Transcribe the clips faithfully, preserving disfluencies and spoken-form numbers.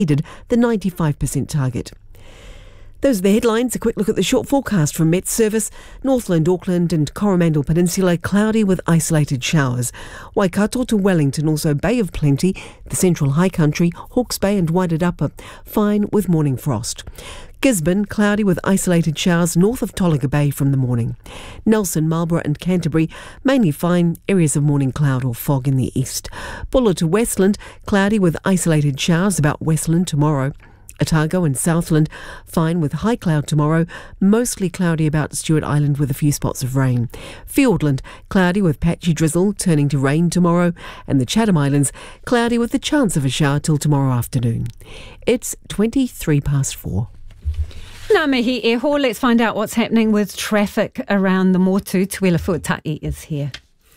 exceeded the ninety-five percent target. Those are the headlines. A quick look at the short forecast from Met Service. Northland, Auckland and Coromandel Peninsula, cloudy with isolated showers. Waikato to Wellington, also Bay of Plenty, the Central High Country, Hawke's Bay and Wairarapa, fine with morning frost. Gisborne, cloudy with isolated showers north of Tolaga Bay from the morning. Nelson, Marlborough and Canterbury, mainly fine, areas of morning cloud or fog in the east. Buller to Westland, cloudy with isolated showers about Westland tomorrow. Otago and Southland, fine with high cloud tomorrow, mostly cloudy about Stewart Island with a few spots of rain. Fiordland, cloudy with patchy drizzle, turning to rain tomorrow, and the Chatham Islands, cloudy with the chance of a shower till tomorrow afternoon. It's twenty-three past four. Ngā mihi e ho, let's find out what's happening with traffic around the Motu. Tuila Fuatai is here.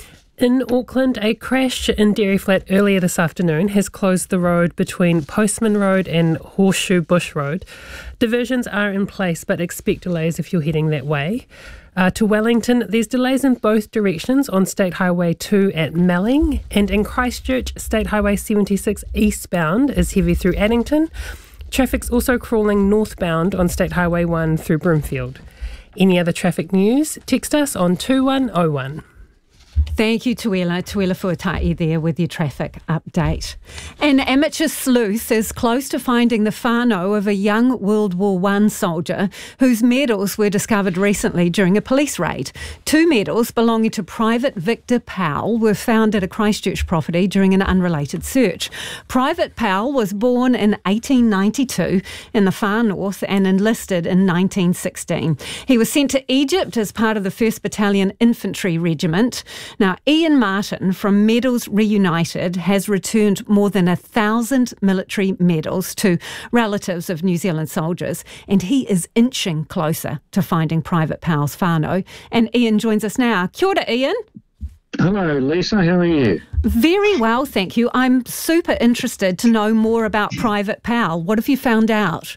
In Auckland, a crash in Dairy Flat earlier this afternoon has closed the road between Postman Road and Horseshoe Bush Road. Diversions are in place, but expect delays if you're heading that way. Uh, to Wellington, there's delays in both directions on State Highway two at Melling, and in Christchurch, State Highway seventy-six eastbound is heavy through Addington. Traffic's also crawling northbound on State Highway one through Broomfield. Any other traffic news? Text us on two one oh one. Thank you, Tuila. Tuila Fuatai there with your traffic update. An amateur sleuth is close to finding the whānau of a young World War One soldier whose medals were discovered recently during a police raid. Two medals belonging to Private Victor Powell were found at a Christchurch property during an unrelated search. Private Powell was born in eighteen ninety-two in the far north and enlisted in nineteen sixteen. He was sent to Egypt as part of the first Battalion Infantry Regiment. Now, Ian Martin from Medals Reunited has returned more than a thousand military medals to relatives of New Zealand soldiers, and he is inching closer to finding Private Powell's whānau. And Ian joins us now. Kia ora, Ian. Hello, Lisa. How are you? Very well, thank you. I'm super interested to know more about Private Powell. What have you found out?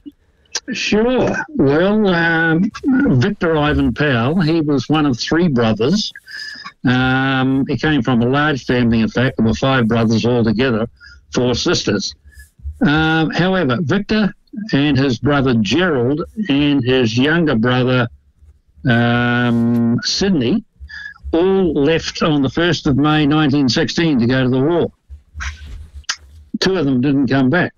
Sure. Well, um, Victor Ivan Powell, he was one of three brothers. Um, he came from a large family, in fact. There were five brothers altogether, four sisters. Um, however, Victor and his brother Gerald and his younger brother um, Sydney all left on the first of May nineteen sixteen to go to the war. Two of them didn't come back.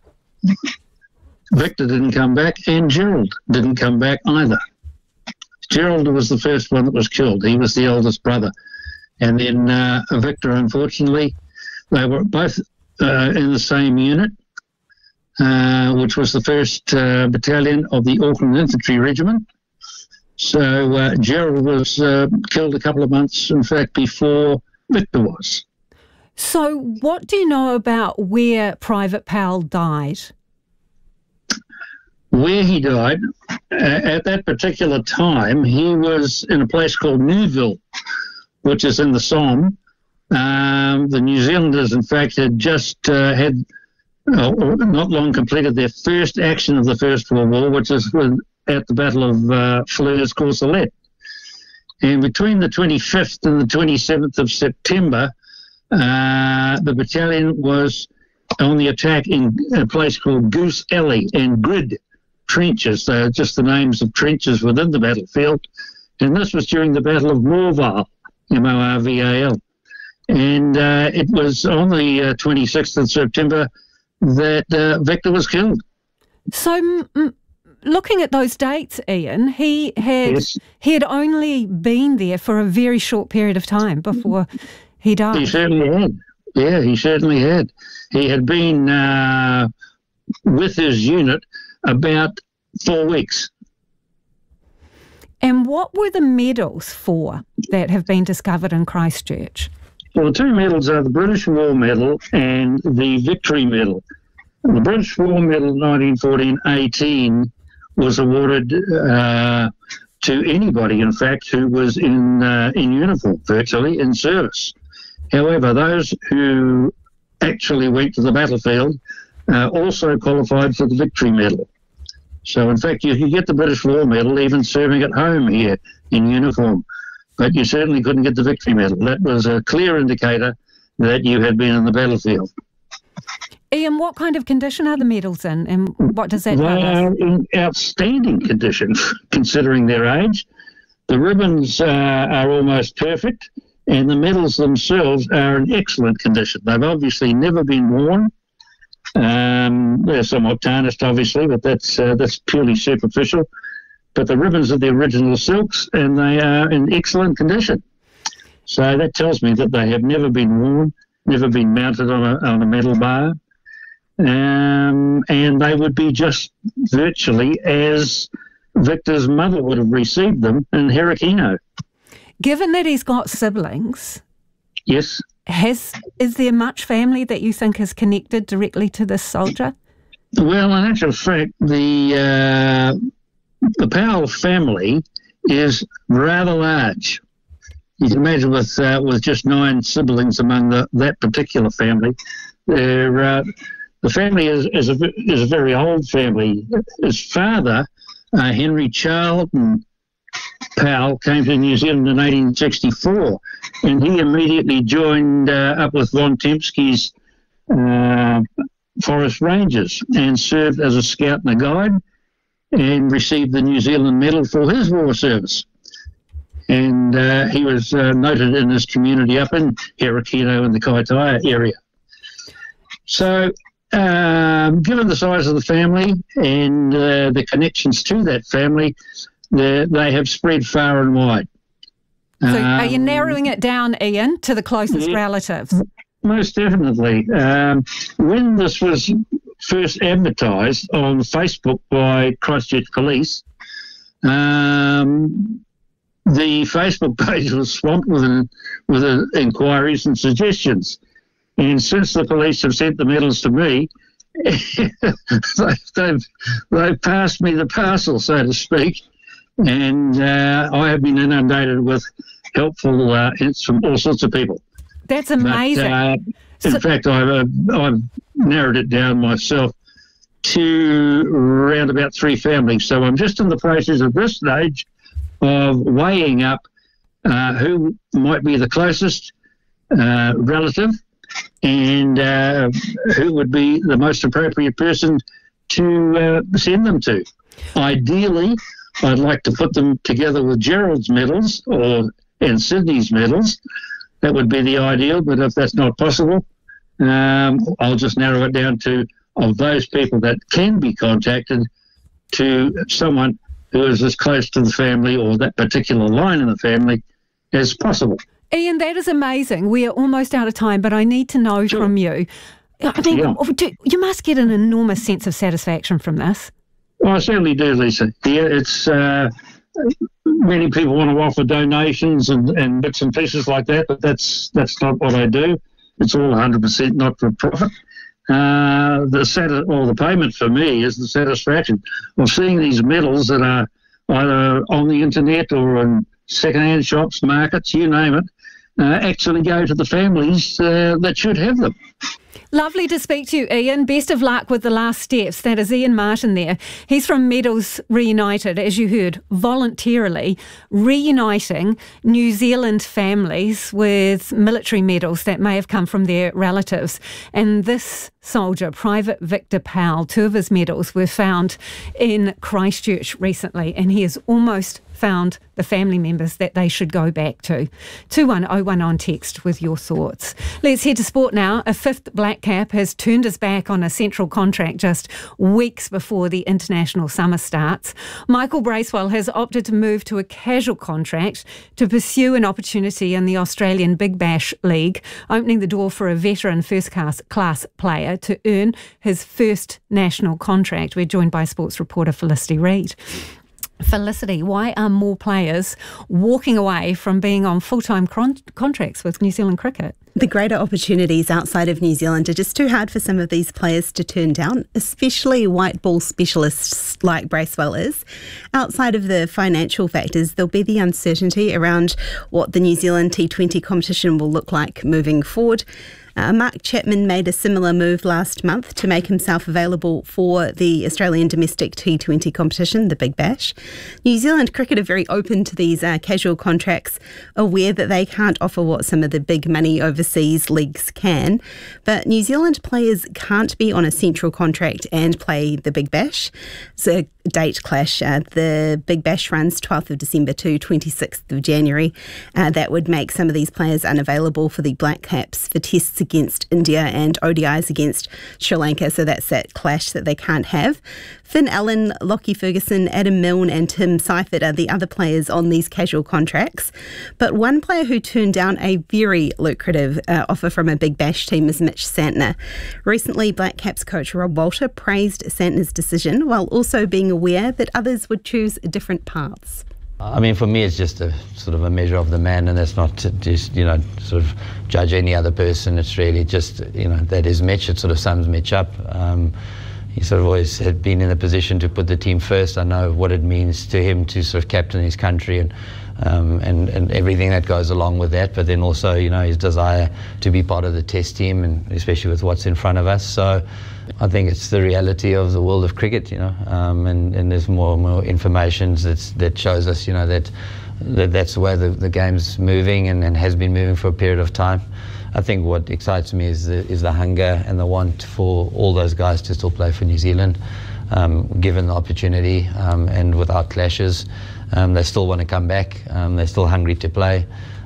Victor didn't come back, and Gerald didn't come back either. Gerald was the first one that was killed. He was the eldest brother. And then uh, Victor, unfortunately, they were both uh, in the same unit, uh, which was the first uh, battalion of the Auckland Infantry Regiment. So uh, Gerald was uh, killed a couple of months, in fact, before Victor was. So what do you know about where Private Powell died? Where he died, uh, at that particular time, he was in a place called Newville, which is in the Somme. Um, the New Zealanders, in fact, had just uh, had uh, not long completed their first action of the First World War, which is at the Battle of uh, Flers-Courcelette. And between the twenty-fifth and the twenty-seventh of September, uh, the battalion was on the attack in a place called Goose Alley and Grid trenches. They are just the names of trenches within the battlefield. And this was during the Battle of Morval, M O R V A L. And uh, it was on the uh, twenty-sixth of September that uh, Victor was killed. So, m- looking at those dates, Ian, he had Yes. he had only been there for a very short period of time before he died. He certainly had. Yeah, he certainly had. He had been uh, with his unit about four weeks. And what were the medals for that have been discovered in Christchurch? Well, the two medals are the British War Medal and the Victory Medal. The British War Medal nineteen fourteen eighteen was awarded uh, to anybody, in fact, who was in uh, in uniform, virtually in service. However, those who actually went to the battlefield uh, also qualified for the Victory Medal. So, in fact, you could get the British War Medal even serving at home here in uniform, but you certainly couldn't get the Victory Medal. That was a clear indicator that you had been in the battlefield. Ian, what kind of condition are the medals in, and what does that They tell us? are in outstanding condition, considering their age. The ribbons uh, are almost perfect, and the medals themselves are in excellent condition. They've obviously never been worn. Um, they're somewhat tarnished, obviously, but that's uh, that's purely superficial. But the ribbons are the original silks, and they are in excellent condition. So that tells me that they have never been worn, never been mounted on a, on a metal bar, um, and they would be just virtually as Victor's mother would have received them in Herakino. Given that he's got siblings, Yes. has is there much family that you think is connected directly to this soldier? Well, in actual fact, the uh, the Powell family is rather large. You can imagine with uh, with just nine siblings among the, that particular family. They're, uh, the family is is a, is a very old family. His father, uh, Henry Charlton Powell, came to New Zealand in eighteen sixty-four, and he immediately joined uh, up with Von Tempsky's uh, Forest Rangers and served as a scout and a guide, and received the New Zealand Medal for his war service. And uh, he was uh, noted in his community up in Herakino and the Kaitaia area. So, um, given the size of the family and uh, the connections to that family, they, they have spread far and wide. So are you Um, narrowing it down, Ian, to the closest yeah. relatives? Most definitely. Um, when this was first advertised on Facebook by Christchurch Police, um, the Facebook page was swamped with an, with uh, inquiries and suggestions. And since the police have sent the medals to me, they've, they've, they've passed me the parcel, so to speak. And uh, I have been inundated with helpful uh, hints from all sorts of people. That's amazing. But, uh, in So- fact, I've, uh, I've narrowed it down myself to around about three families. So I'm just in the process at this stage of weighing up uh, who might be the closest uh, relative and uh, who would be the most appropriate person to uh, send them to. Ideally, I'd like to put them together with Gerald's medals or and Sydney's medals. That would be the ideal, but if that's not possible, um, I'll just narrow it down to, of those people that can be contacted, to someone who is as close to the family or that particular line in the family as possible. Ian, that is amazing. We are almost out of time, but I need to know Sure. from you. I mean, Yeah. do, you must get an enormous sense of satisfaction from this. Well, I certainly do, Lisa. Yeah, it's uh, many people want to offer donations and, and bits and pieces like that, but that's that's not what I do. It's all one hundred percent not for profit. Uh, the sati- or the payment for me is the satisfaction of seeing these medals that are either on the internet or in second-hand shops, markets, you name it, uh, actually go to the families uh, that should have them. Lovely to speak to you, Ian. Best of luck with the last steps. That is Ian Martin there. He's from Medals Reunited, as you heard, voluntarily reuniting New Zealand families with military medals that may have come from their relatives. And this soldier, Private Victor Powell, two of his medals were found in Christchurch recently, and he has almost found the family members that they should go back to. two one oh one on text with your thoughts. Let's head to sport now. A fifth black cap has turned his back on a central contract just weeks before the international summer starts. Michael Bracewell has opted to move to a casual contract to pursue an opportunity in the Australian Big Bash League, opening the door for a veteran first class, class player to earn his first national contract. We're joined by sports reporter Felicity Reid. Felicity, why are more players walking away from being on full-time con- contracts with New Zealand Cricket? The greater opportunities outside of New Zealand are just too hard for some of these players to turn down, especially white ball specialists like Bracewell is. Outside of the financial factors, there'll be the uncertainty around what the New Zealand T twenty competition will look like moving forward. Uh, Mark Chapman made a similar move last month to make himself available for the Australian domestic T twenty competition, the Big Bash. New Zealand cricket are very open to these uh, casual contracts, aware that they can't offer what some of the big money overseas leagues can. But New Zealand players can't be on a central contract and play the Big Bash. It's a date clash. Uh, the Big Bash runs twelfth of December to twenty-sixth of January. Uh, that would make some of these players unavailable for the Black Caps for tests against India and O D Is against Sri Lanka. So that's that clash that they can't have. Finn Allen, Lockie Ferguson, Adam Milne and Tim Seifert are the other players on these casual contracts. But one player who turned down a very lucrative uh, offer from a Big Bash team is Mitch Santner. Recently, Black Caps coach Rob Walter praised Santner's decision while also being aware that others would choose different paths. I mean, for me, it's just a sort of a measure of the man, and that's not to just, you know, sort of judge any other person. It's really just, you know, that is Mitch. It sort of sums Mitch up. Um, he sort of always had been in a position to put the team first. I know what it means to him to sort of captain his country and um, and, and everything that goes along with that, but then also, you know, his desire to be part of the test team, and especially with what's in front of us. So I think it's the reality of the world of cricket, you know, um, and, and there's more and more information that's, that shows us, you know, that, that that's the way the, the game's moving and, and has been moving for a period of time. I think what excites me is the, is the hunger and the want for all those guys to still play for New Zealand, um, given the opportunity um, and without clashes. Um, they still want to come back. Um, they're still hungry to play.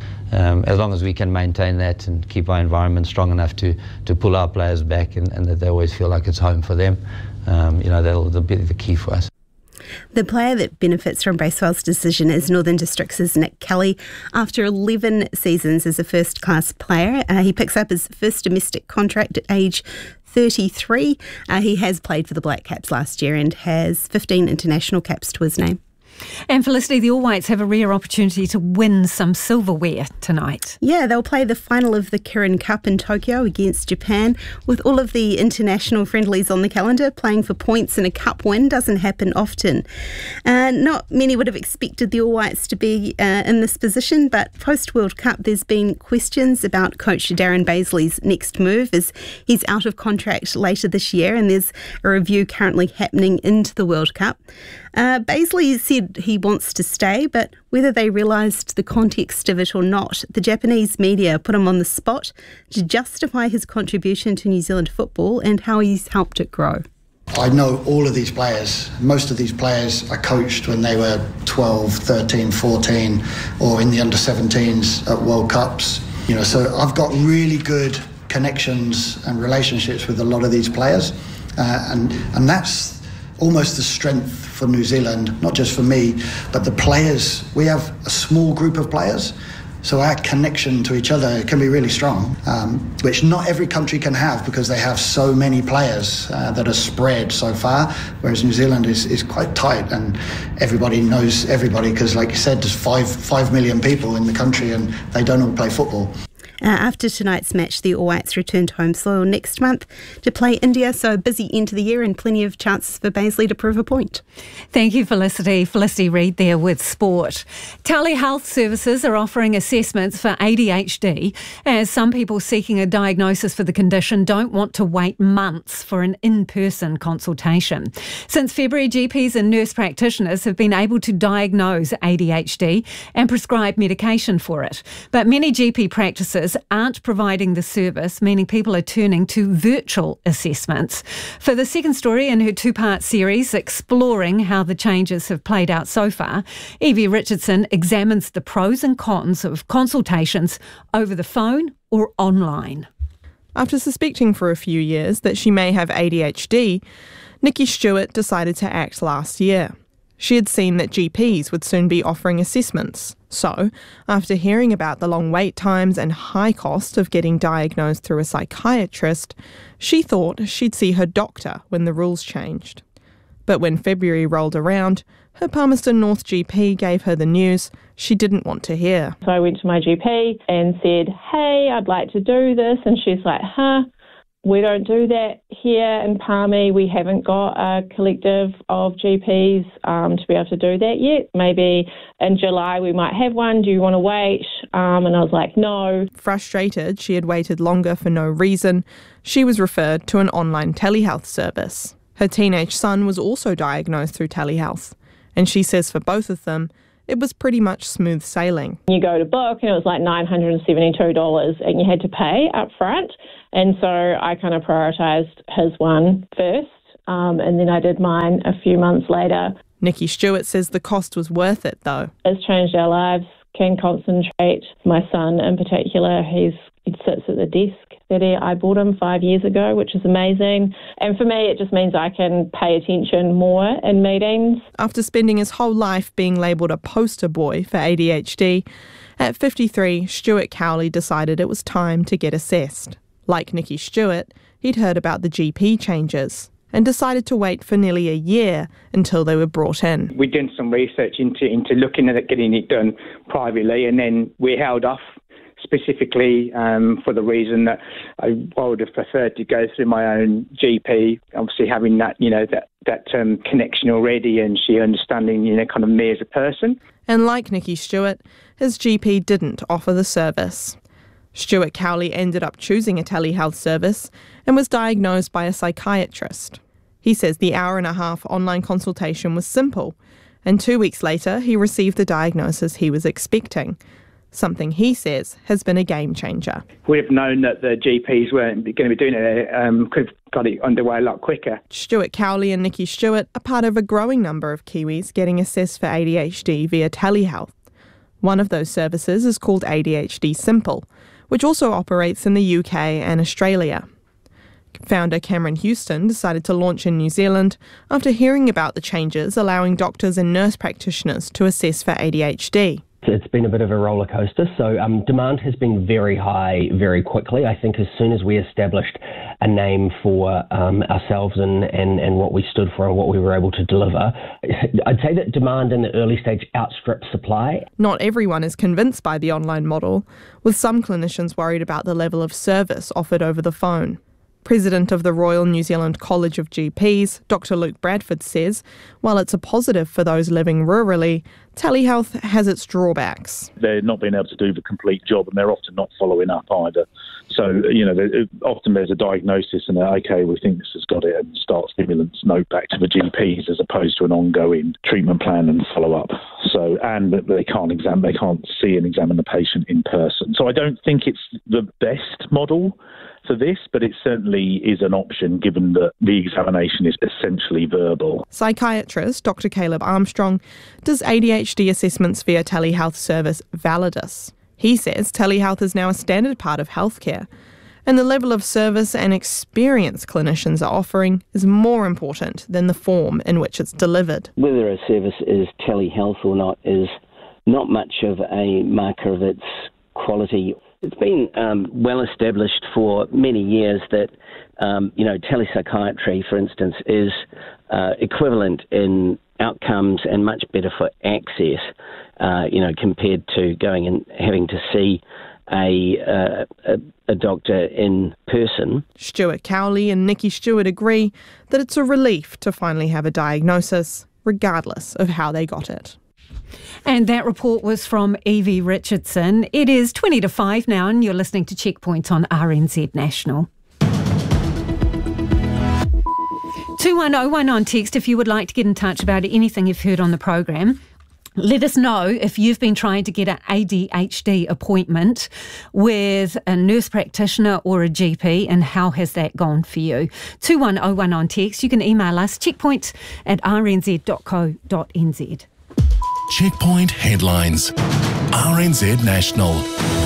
Um, as long as we can maintain that and keep our environment strong enough to, to pull our players back and, and that they always feel like it's home for them, um, you know, that'll, that'll be the key for us. The player that benefits from Bracewell's decision is Northern Districts' Nick Kelly. After eleven seasons as a first-class player, uh, he picks up his first domestic contract at age thirty-three. Uh, he has played for the Black Caps last year and has fifteen international caps to his name. And Felicity, the All Whites have a rare opportunity to win some silverware tonight. Yeah, they'll play the final of the Kirin Cup in Tokyo against Japan. With all of the international friendlies on the calendar, playing for points and a cup win doesn't happen often. Uh, not many would have expected the All Whites to be uh, in this position, but post-World Cup there's been questions about coach Darren Bazley's next move as he's out of contract later this year, and there's a review currently happening into the World Cup. Uh, Bazley said he wants to stay, but whether they realised the context of it or not, the Japanese media put him on the spot to justify his contribution to New Zealand football and how he's helped it grow. I know all of these players. Most of these players I coached when they were twelve, thirteen, fourteen, or in the under seventeens at World Cups. You know, so I've got really good connections and relationships with a lot of these players, uh, and and that's almost the strength for New Zealand, not just for me, but the players. We have a small group of players, so our connection to each other can be really strong, um, which not every country can have because they have so many players uh, that are spread so far, whereas New Zealand is, is quite tight and everybody knows everybody because, like you said, there's five, five million people in the country and they don't all play football. Uh, after tonight's match, the All Whites return to home soil next month to play India, so a busy end to the year and plenty of chances for Bazley to prove a point. Thank you, Felicity. Felicity Reid there with sport. Telehealth services are offering assessments for A D H D, as some people seeking a diagnosis for the condition don't want to wait months for an in-person consultation. Since February, G Ps and nurse practitioners have been able to diagnose A D H D and prescribe medication for it. But many G P practices aren't providing the service, meaning people are turning to virtual assessments. For the second story in her two-part series exploring how the changes have played out so far, Evie Richardson examines the pros and cons of consultations over the phone or online. After suspecting for a few years that she may have A D H D, Nikki Stewart decided to act last year. She had seen that G Ps would soon be offering assessments. So, after hearing about the long wait times and high cost of getting diagnosed through a psychiatrist, she thought she'd see her doctor when the rules changed. But when February rolled around, her Palmerston North G P gave her the news she didn't want to hear. So I went to my G P and said, hey, I'd like to do this. And she's like, huh? We don't do that here in Palmy. We haven't got a collective of G Ps um, to be able to do that yet. Maybe in July we might have one. Do you want to wait? Um, and I was like, no. Frustrated she had waited longer for no reason, she was referred to an online telehealth service. Her teenage son was also diagnosed through telehealth, and she says for both of them, it was pretty much smooth sailing. You go to book and it was like nine hundred seventy-two dollars and you had to pay up front. And so I kind of prioritised his one first um, and then I did mine a few months later. Nikki Stewart says the cost was worth it though. It's changed our lives, can concentrate. My son in particular, he's he sits at the desk that I bought him five years ago, which is amazing. And for me, it just means I can pay attention more in meetings. After spending his whole life being labelled a poster boy for A D H D, at fifty-three, Stuart Cowley decided it was time to get assessed. Like Nikki Stewart, he'd heard about the G P changes and decided to wait for nearly a year until they were brought in. We did some research into, into looking at it, getting it done privately, and then we held off specifically um, for the reason that I, I would have preferred to go through my own G P, obviously having that, you know, that, that um, connection already and she understanding, you know, kind of me as a person. And like Nikki Stewart, his G P didn't offer the service. Stuart Cowley ended up choosing a telehealth service and was diagnosed by a psychiatrist. He says the hour and a half online consultation was simple, and two weeks later he received the diagnosis he was expecting. Something he says has been a game changer. We'd have known that the G Ps weren't going to be doing it, um, could have got it underway a lot quicker. Stuart Cowley and Nikki Stewart are part of a growing number of Kiwis getting assessed for A D H D via telehealth. One of those services is called A D H D Simple, which also operates in the U K and Australia. Founder Cameron Houston decided to launch in New Zealand after hearing about the changes allowing doctors and nurse practitioners to assess for A D H D. It's been a bit of a roller coaster, so um, demand has been very high very quickly. I think as soon as we established a name for um, ourselves and, and, and what we stood for and what we were able to deliver, I'd say that demand in the early stage outstripped supply. Not everyone is convinced by the online model, with some clinicians worried about the level of service offered over the phone. President of the Royal New Zealand College of G Ps, Doctor Luke Bradford, says while it's a positive for those living rurally, telehealth has its drawbacks. They're not being able to do the complete job and they're often not following up either. So, you know, often there's a diagnosis and, okay, we think this has got it, and start stimulants, note back to the G Ps as opposed to an ongoing treatment plan and follow-up. So, and they can't examine, they can't see and examine the patient in person. So I don't think it's the best model for this, but it certainly is an option given that the examination is essentially verbal. Psychiatrist Doctor Caleb Armstrong does A D H D assessments via telehealth service Validus. He says telehealth is now a standard part of healthcare, and the level of service and experience clinicians are offering is more important than the form in which it's delivered. Whether a service is telehealth or not is not much of a marker of its quality. It's been um, well established for many years that, um, you know, telepsychiatry, for instance, is uh, equivalent in outcomes and much better for access, uh, you know, compared to going and having to see a, uh, a, a doctor in person. Stuart Cowley and Nikki Stewart agree that it's a relief to finally have a diagnosis, regardless of how they got it. And that report was from Evie Richardson. It is twenty to five now and you're listening to Checkpoint on R N Z National. two one oh one on text if you would like to get in touch about anything you've heard on the program. Let us know if you've been trying to get an A D H D appointment with a nurse practitioner or a G P, and how has that gone for you? two one oh one on text. You can email us checkpoint at r n z dot co dot n z. Checkpoint headlines. R N Z National.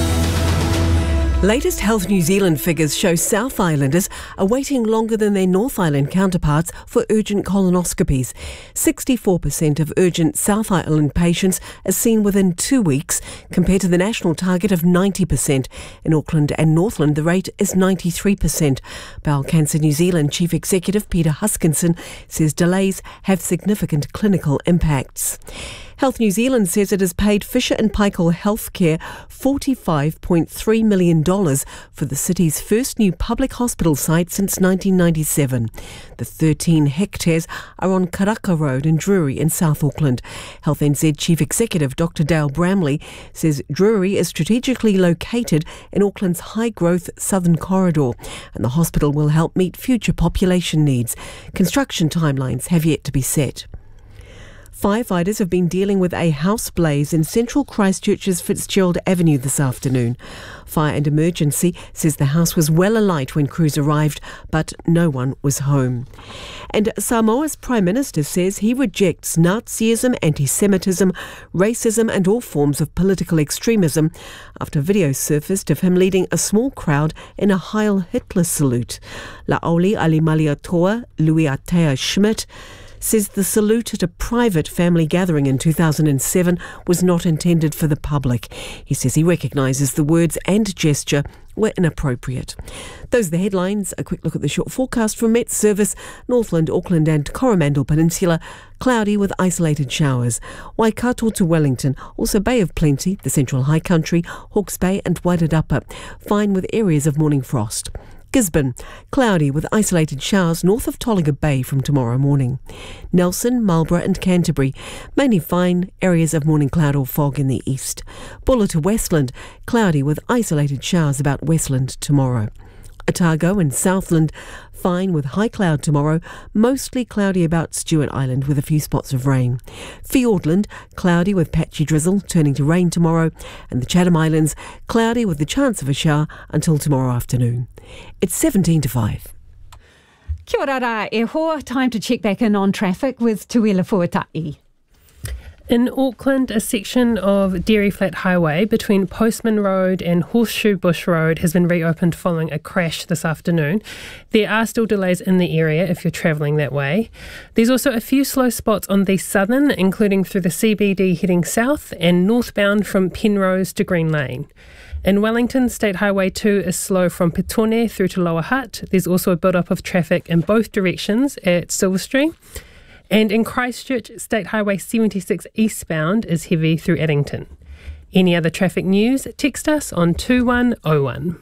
Latest Health New Zealand figures show South Islanders are waiting longer than their North Island counterparts for urgent colonoscopies. sixty-four percent of urgent South Island patients are seen within two weeks, compared to the national target of ninety percent. In Auckland and Northland, the rate is ninety-three percent. Bowel Cancer New Zealand Chief Executive Peter Huskinson says delays have significant clinical impacts. Health New Zealand says it has paid Fisher and Paykel Healthcare forty-five point three million dollars for the city's first new public hospital site since nineteen ninety-seven. The thirteen hectares are on Karaka Road in Drury in South Auckland. Health N Z Chief Executive Doctor Dale Bramley says Drury is strategically located in Auckland's high-growth southern corridor, and the hospital will help meet future population needs. Construction timelines have yet to be set. Firefighters have been dealing with a house blaze in central Christchurch's Fitzgerald Avenue this afternoon. Fire and Emergency says the house was well alight when crews arrived, but no one was home. And Samoa's Prime Minister says he rejects Nazism, anti-Semitism, racism and all forms of political extremism after video surfaced of him leading a small crowd in a Heil Hitler salute. La'auli Alimaliatoa Luiatea Schmidt says the salute at a private family gathering in two thousand seven was not intended for the public. He says he recognises the words and gesture were inappropriate. Those are the headlines. A quick look at the short forecast from Met Service. Northland, Auckland and Coromandel Peninsula, cloudy with isolated showers. Waikato to Wellington, also Bay of Plenty, the Central High Country, Hawke's Bay and Wairarapa, fine with areas of morning frost. Gisborne, cloudy with isolated showers north of Tolliga Bay from tomorrow morning. Nelson, Marlborough and Canterbury, mainly fine, areas of morning cloud or fog in the east. Buller to Westland, cloudy with isolated showers about Westland tomorrow. Otago and Southland, fine with high cloud tomorrow, mostly cloudy about Stewart Island with a few spots of rain. Fiordland, cloudy with patchy drizzle, turning to rain tomorrow, and the Chatham Islands, cloudy with the chance of a shower until tomorrow afternoon. It's seventeen to five. Kia ora rā e hoa, time to check back in on traffic with Tuila Fuatai. In Auckland, a section of Dairy Flat Highway between Postman Road and Horseshoe Bush Road has been reopened following a crash this afternoon. There are still delays in the area if you're travelling that way. There's also a few slow spots on the southern, including through the C B D heading south and northbound from Penrose to Green Lane. In Wellington, State Highway two is slow from Petone through to Lower Hutt. There's also a build-up of traffic in both directions at Silverstream. And in Christchurch, State Highway seventy-six eastbound is heavy through Addington. Any other traffic news, text us on two one oh one.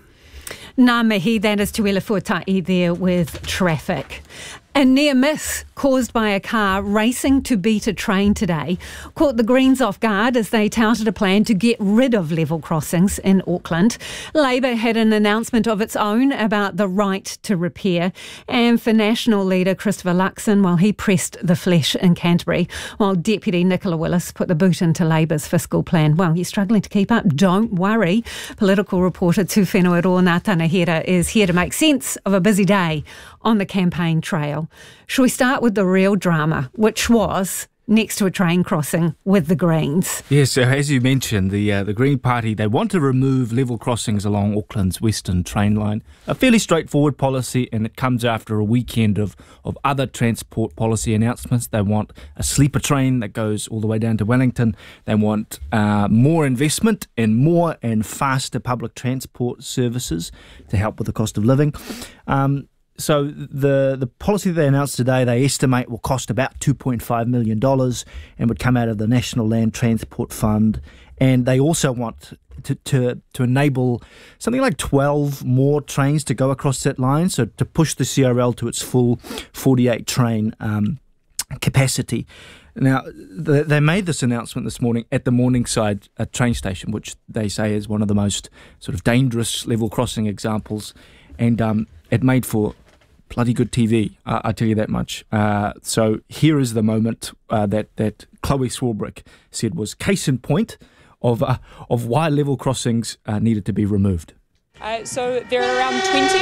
Nā mihi, that is Tuila Fuatai there with traffic. A near miss caused by a car racing to beat a train today caught the Greens off guard as they touted a plan to get rid of level crossings in Auckland. Labour had an announcement of its own about the right to repair, and for National leader Christopher Luxon, while he pressed the flesh in Canterbury, while Deputy Nicola Willis put the boot into Labour's fiscal plan. Well, you're struggling to keep up? Don't worry. Political reporter Tūwhenua Rō Tanahira is here to make sense of a busy day on the campaign trail. Shall we start with the real drama, which was next to a train crossing with the Greens? Yes, so as you mentioned, the uh, the Green Party, they want to remove level crossings along Auckland's western train line. A fairly straightforward policy, and it comes after a weekend of, of other transport policy announcements. They want a sleeper train that goes all the way down to Wellington. They want uh, more investment in more and faster public transport services to help with the cost of living. Um, So the the policy they announced today, they estimate will cost about two point five million dollars and would come out of the National Land Transport Fund. And they also want to, to, to enable something like twelve more trains to go across that line, so to push the C R L to its full forty-eight train um, capacity. Now, they made this announcement this morning at the Morningside uh, train station, which they say is one of the most sort of dangerous level crossing examples. And um, it made for bloody good T V, uh, I tell you that much. Uh, so here is the moment uh, that that Chloe Swarbrick said was case in point of uh, of why level crossings uh, needed to be removed. Uh, so there are around twenty.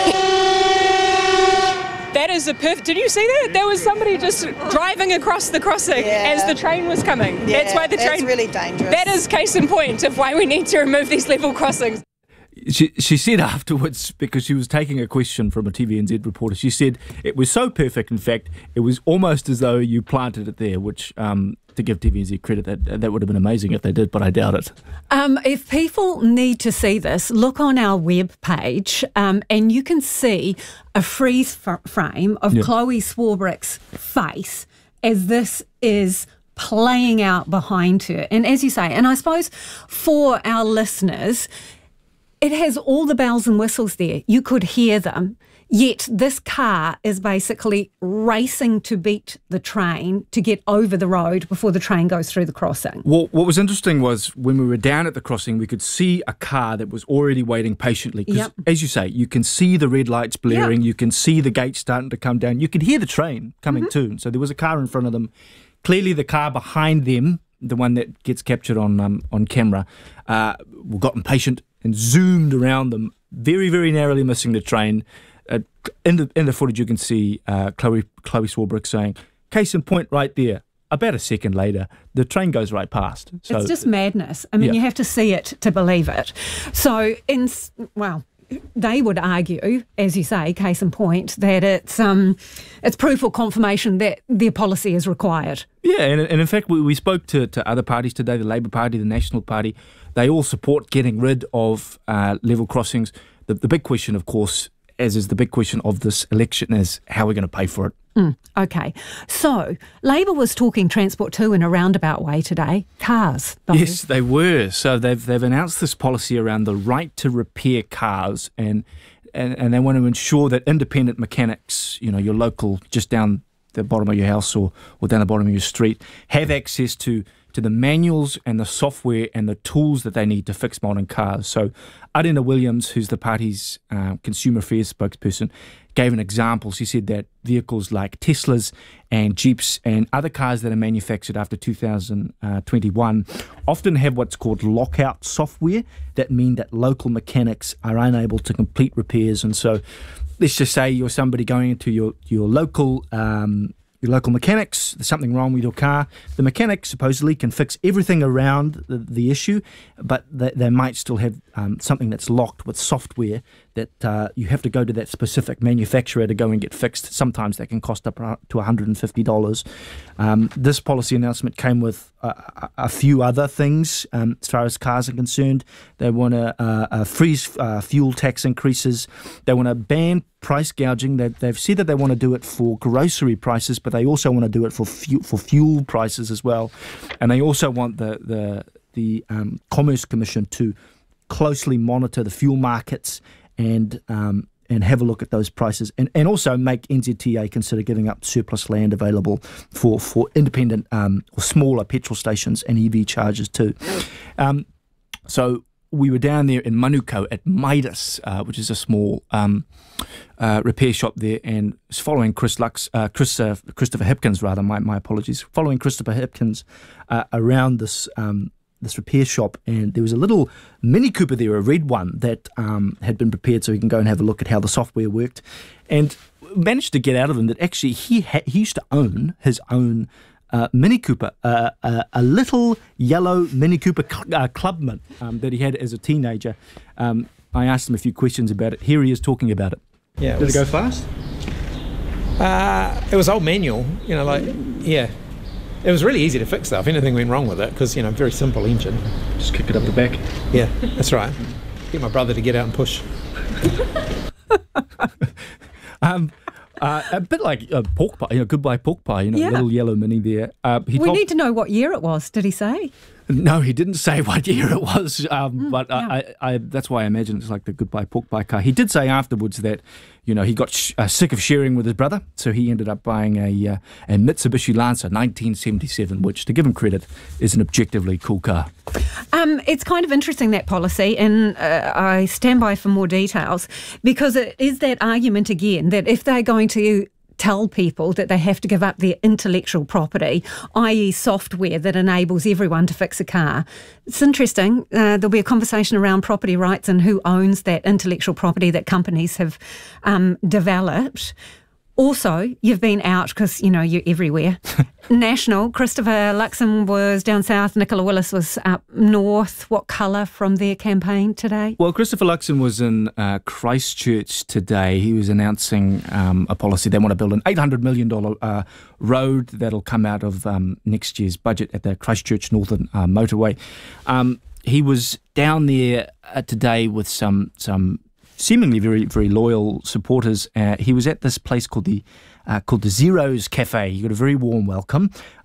That is a perfect. Did you see that? There was somebody just driving across the crossing yeah. as the train was coming. Yeah, that's why the train. That's really dangerous. That is case in point of why we need to remove these level crossings. She she said afterwards, because she was taking a question from a T V N Z reporter, she said it was so perfect, in fact, it was almost as though you planted it there, which, um, to give T V N Z credit, that that would have been amazing if they did, but I doubt it. Um, if people need to see this, look on our web page um, and you can see a freeze f- frame of yeah. Chloe Swarbrick's face as this is playing out behind her. And as you say, and I suppose for our listeners, it has all the bells and whistles there. You could hear them. Yet this car is basically racing to beat the train to get over the road before the train goes through the crossing. Well, what was interesting was when we were down at the crossing, we could see a car that was already waiting patiently. Because, Yep. as you say, you can see the red lights blaring, Yep. you can see the gates starting to come down, you can hear the train coming Mm-hmm. too. So there was a car in front of them. Clearly the car behind them, the one that gets captured on um, on camera, uh, got impatient and zoomed around them, very, very narrowly missing the train. Uh, in the in the footage, you can see uh, Chloe Chloe Swarbrick saying, "Case in point, right there." About a second later, the train goes right past. So, It's just madness. I mean, Yeah. you have to see it to believe it. So, in well, they would argue, as you say, case in point, that it's um, it's proof or confirmation that their policy is required. Yeah, and, and in fact, we, we spoke to, to other parties today, the Labour Party, the National Party. They all support getting rid of uh, level crossings. The, the big question, of course, as is the big question of this election, is how we're going to pay for it. Mm, okay. So, Labor was talking transport too in a roundabout way today. Cars, though. Yes, they were. So they've they've announced this policy around the right to repair cars, and, and, and they want to ensure that independent mechanics, you know, your local, just down the bottom of your house or, or down the bottom of your street, have access to to the manuals and the software and the tools that they need to fix modern cars. So Arena Williams, who's the party's uh, consumer affairs spokesperson, gave an example. She said that vehicles like Teslas and Jeeps and other cars that are manufactured after two thousand twenty-one often have what's called lockout software that mean that local mechanics are unable to complete repairs. And so let's just say you're somebody going into your, your local um, your local mechanics, there's something wrong with your car. The mechanic supposedly can fix everything around the, the issue, but they, they might still have um, something that's locked with software that uh, you have to go to that specific manufacturer to go and get fixed. Sometimes that can cost up to one hundred fifty dollars. Um, this policy announcement came with a, a, a few other things um, as far as cars are concerned. They want to uh, uh, freeze uh, fuel tax increases. They want to ban price gouging. They've, they've said that they want to do it for grocery prices, but they also want to do it for fu- for fuel prices as well. And they also want the the the um, Commerce Commission to closely monitor the fuel markets and um, and have a look at those prices, and, and also make N Z T A consider giving up surplus land available for for independent um, or smaller petrol stations and E V chargers too. Um, so we were down there in Manukau at Midas, uh, which is a small um, uh, repair shop there, and following Chris Lux, uh, Chris uh, Christopher Hipkins, rather, my, my apologies, following Christopher Hipkins uh, around this um, this repair shop, and there was a little Mini Cooper there, a red one, that um, had been prepared so he can go and have a look at how the software worked, and managed to get out of him that actually he ha- he used to own his own uh, Mini Cooper, uh, uh, a little yellow Mini Cooper cl- uh, Clubman um, that he had as a teenager. Um, I asked him a few questions about it. Here he is talking about it. Yeah, it Did was, it go fast? Uh, it was old manual, you know, like, yeah. It was really easy to fix though, if anything went wrong with it, because, you know, very simple engine. Just kick it up the back. Yeah, that's right. Get my brother to get out and push. um, uh, a bit like uh, pork pie, you know, goodbye pork pie, you know, Yeah. little yellow mini there. Uh, he We told- need to know what year it was, did he say? No, he didn't say what year it was, um, Mm, but yeah. I, I, I, that's why I imagine it's like the goodbye pork pie car. He did say afterwards that, you know, he got sh- uh, sick of sharing with his brother, so he ended up buying a, uh, a Mitsubishi Lancer nineteen seventy-seven, which, to give him credit, is an objectively cool car. Um, it's kind of interesting, that policy, and uh, I stand by for more details, because it is that argument again that if they're going to tell people that they have to give up their intellectual property, that is software that enables everyone to fix a car. It's interesting. Uh, there'll be a conversation around property rights and who owns that intellectual property that companies have um, developed. Also, you've been out because, you know, you're everywhere. National, Christopher Luxon was down south, Nicola Willis was up north. What colour from their campaign today? Well, Christopher Luxon was in uh, Christchurch today. He was announcing um, a policy. They want to build an eight hundred million dollars uh, road that'll come out of um, next year's budget at the Christchurch Northern uh, Motorway. Um, he was down there uh, today with some some seemingly very, very loyal supporters. Uh, he was at this place called the uh, called the Zeros Cafe. He got a very warm welcome. Um,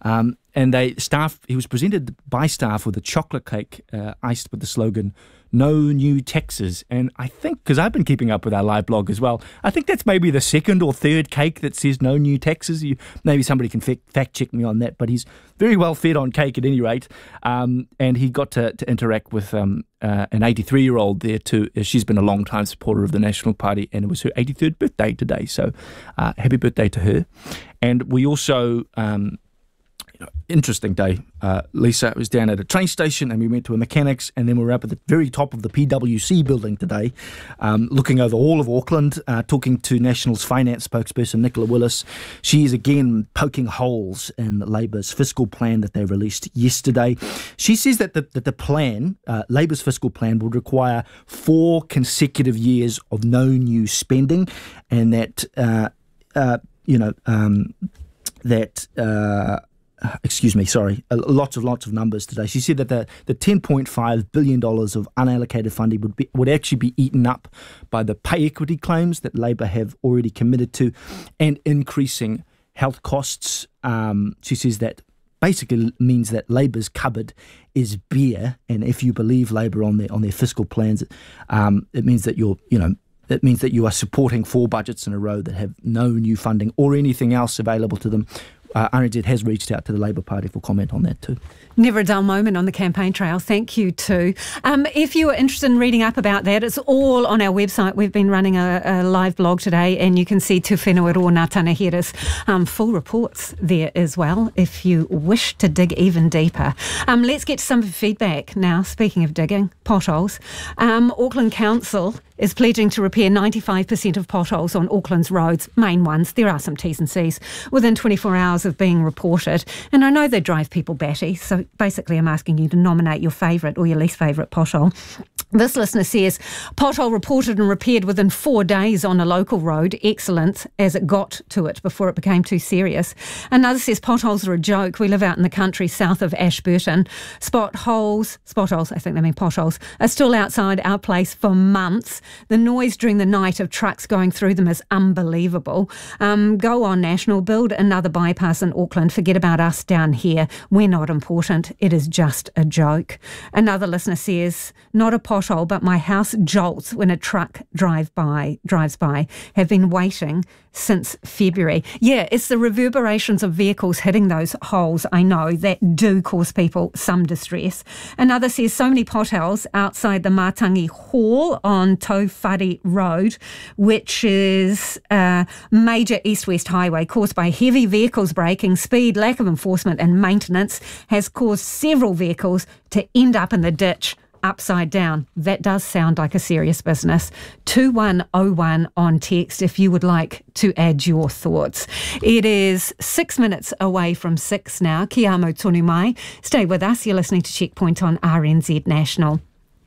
and they staff. He was presented by staff with a chocolate cake uh, iced with the slogan "No New Taxes." And I think, because I've been keeping up with our live blog as well, I think that's maybe the second or third cake that says "No New Taxes." You, maybe somebody can fact check me on that, but he's very well fed on cake at any rate. Um, and he got to, to interact with um, uh, an eighty-three-year-old there too. She's been a long-time supporter of the National Party, and it was her eighty-third birthday today. So uh, happy birthday to her. And we also... Um, interesting day. Uh, Lisa was down at a train station and we went to a mechanics, and then we were up at the very top of the P W C building today, um, looking over all of Auckland, uh, talking to National's finance spokesperson Nicola Willis. She is again poking holes in Labour's fiscal plan that they released yesterday. She says that the, that the plan, uh, Labour's fiscal plan, would require four consecutive years of no new spending, and that, uh, uh, you know, um, that... Uh, Excuse me, sorry, lots of lots of numbers today. She said that the, the ten point five billion dollars of unallocated funding would be, would actually be eaten up by the pay equity claims that Labour have already committed to, and increasing health costs. Um, she says that basically means that Labour's cupboard is bare, and if you believe Labour on their on their fiscal plans, um, it means that you're you know. It means that you are supporting four budgets in a row that have no new funding or anything else available to them. Uh, R N Z has reached out to the Labour Party for comment on that too. Never a dull moment on the campaign trail. Thank you too. Um, if you are interested in reading up about that, it's all on our website. We've been running a, a live blog today, and you can see Te Whenua Ro Ngā Tanihere's um, full reports there as well if you wish to dig even deeper. Um, let's get to some feedback now. Speaking of digging, potholes. Um, Auckland Council is pledging to repair ninety-five percent of potholes on Auckland's roads, main ones. There are some T's and C's within twenty-four hours of being reported. And I know they drive people batty, so basically I'm asking you to nominate your favourite or your least favourite pothole. This listener says, pothole reported and repaired within four days on a local road. Excellent, as it got to it before it became too serious. Another says, potholes are a joke. We live out in the country south of Ashburton. Spot holes, spot holes, I think they mean potholes, are still outside our place for months. The noise during the night of trucks going through them is unbelievable. Um, go on, National, build another bypass in Auckland. Forget about us down here. We're not important. It is just a joke. Another listener says, not a pothole, but my house jolts when a truck drive by, drives by. Have been waiting since February. Yeah, it's the reverberations of vehicles hitting those holes, I know, that do cause people some distress. Another says, so many potholes outside the Matangi Hall on Towhare Road, which is a major east-west highway caused by heavy vehicles braking, speed, lack of enforcement and maintenance, has caused several vehicles to end up in the ditch upside down. That does sound like a serious business. two one oh one on text if you would like to add your thoughts. It is six minutes away from six now. Ki amo tonu mai. Stay with us. You're listening to Checkpoint on R N Z National.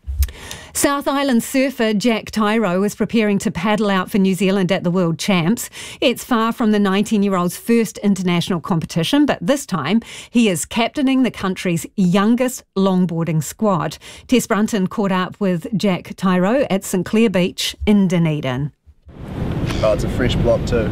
South Island surfer Jack Tyro is preparing to paddle out for New Zealand at the World Champs. It's far from the nineteen-year-old's first international competition, but this time he is captaining the country's youngest longboarding squad. Tess Brunton caught up with Jack Tyro at St Clair Beach in Dunedin. Oh, it's a fresh block too.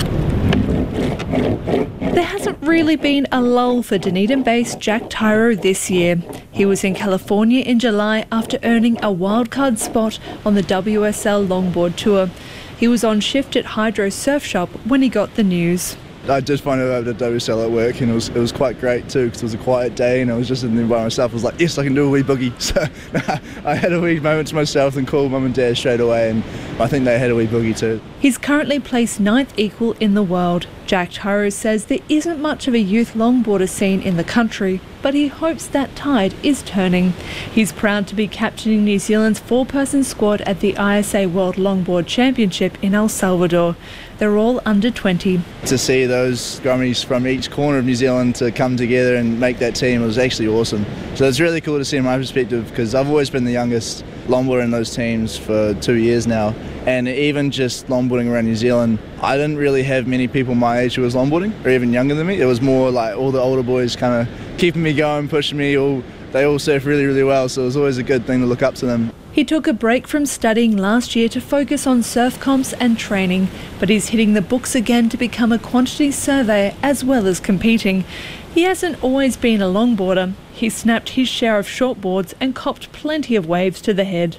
There hasn't really been a lull for Dunedin-based Jack Tyro this year. He was in California in July after earning a wildcard spot on the W S L Longboard Tour. He was on shift at Hydro Surf Shop when he got the news. I just found out about the W S L at work, and it was it was quite great too, because it was a quiet day and I was just in there by myself. I was like, yes, I can do a wee boogie. So I had a wee moment to myself and called mum and dad straight away, and I think they had a wee boogie too. He's currently placed ninth equal in the world. Jack Tyro says there isn't much of a youth longboarder scene in the country, but he hopes that tide is turning. He's proud to be captaining New Zealand's four-person squad at the I S A World Longboard Championship in El Salvador. They're all under twenty. To see those scrummies from each corner of New Zealand to come together and make that team was actually awesome. So it's really cool to see in my perspective, because I've always been the youngest longboarder in those teams for two years now. And even just longboarding around New Zealand, I didn't really have many people my age who was longboarding, or even younger than me. It was more like all the older boys kind of keeping me going, pushing me. All, they all surf really, really well, so it was always a good thing to look up to them. He took a break from studying last year to focus on surf comps and training, but he's hitting the books again to become a quantity surveyor as well as competing. He hasn't always been a longboarder. He snapped his share of shortboards and copped plenty of waves to the head.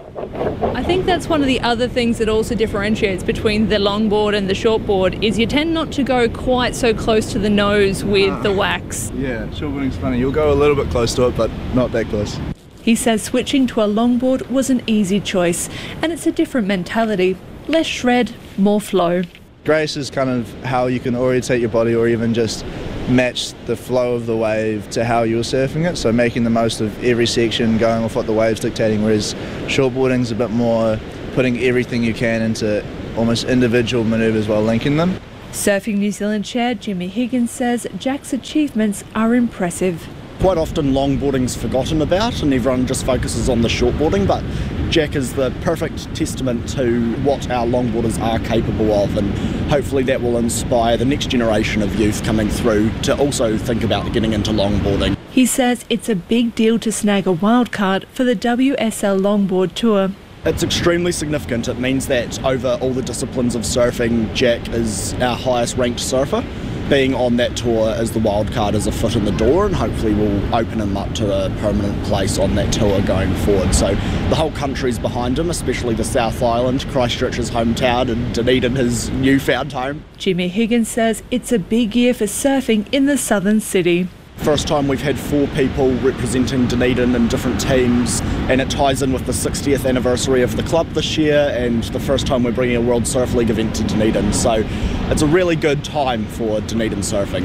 I think that's one of the other things that also differentiates between the longboard and the shortboard is you tend not to go quite so close to the nose with uh, the wax. Yeah, shortboarding's funny. You'll go a little bit close to it, but not that close. He says switching to a longboard was an easy choice, and it's a different mentality. Less shred, more flow. Grace is kind of how you can orientate your body or even just match the flow of the wave to how you're surfing it, so making the most of every section, going off what the wave's dictating, whereas shortboarding's a bit more putting everything you can into almost individual manoeuvres while linking them. Surfing New Zealand chair Jimmy Higgins says Jack's achievements are impressive. Quite often longboarding's forgotten about and everyone just focuses on the shortboarding, but Jack is the perfect testament to what our longboarders are capable of, and hopefully that will inspire the next generation of youth coming through to also think about getting into longboarding. He says it's a big deal to snag a wildcard for the W S L Longboard Tour. It's extremely significant. It means that over all the disciplines of surfing, Jack is our highest ranked surfer. Being on that tour as the wildcard is a foot in the door, and hopefully will open him up to a permanent place on that tour going forward. So the whole country's behind him, especially the South Island, Christchurch his hometown, and Dunedin his newfound home. Jimmy Higgins says it's a big year for surfing in the southern city. First time we've had four people representing Dunedin in different teams, and it ties in with the sixtieth anniversary of the club this year and the first time we're bringing a World Surf League event to Dunedin, so it's a really good time for Dunedin surfing.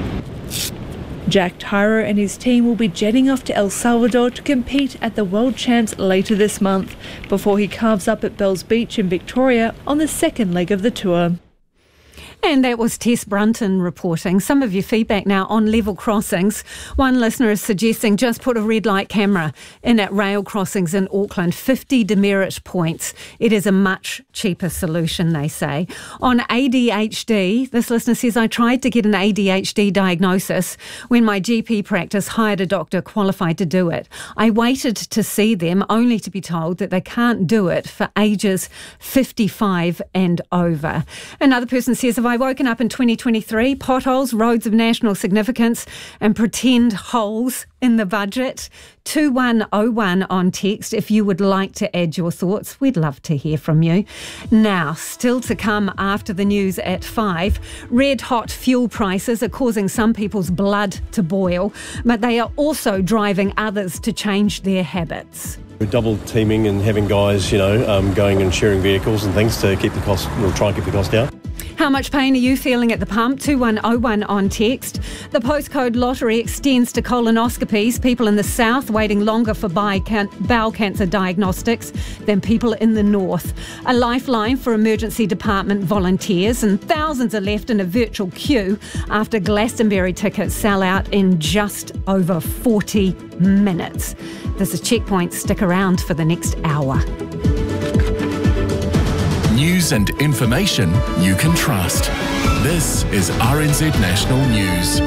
Jack Tyro and his team will be jetting off to El Salvador to compete at the World Champs later this month, before he carves up at Bells Beach in Victoria on the second leg of the tour. And that was Tess Brunton reporting. Some of your feedback now on level crossings. One listener is suggesting just put a red light camera in at rail crossings in Auckland, fifty demerit points. It is a much cheaper solution, they say. On A D H D, this listener says, I tried to get an A D H D diagnosis when my G P practice hired a doctor qualified to do it. I waited to see them only to be told that they can't do it for ages fifty-five and over. Another person says, have I woken up in twenty twenty-three, potholes, roads of national significance and pretend holes in the budget? two one oh one on text if you would like to add your thoughts. We'd love to hear from you. Now, still to come after the news at five, red hot fuel prices are causing some people's blood to boil, but they are also driving others to change their habits. We're double teaming and having guys, you know, um, going and sharing vehicles and things to keep the cost, we'll try and keep the cost down. How much pain are you feeling at the pump? two one oh one on text. The postcode lottery extends to colonoscopies. People in the south waiting longer for bowel cancer diagnostics than people in the north. A lifeline for emergency department volunteers, and thousands are left in a virtual queue after Glastonbury tickets sell out in just over forty minutes. This is Checkpoint. Stick around for the next hour. News and information you can trust. This is R N Z National News.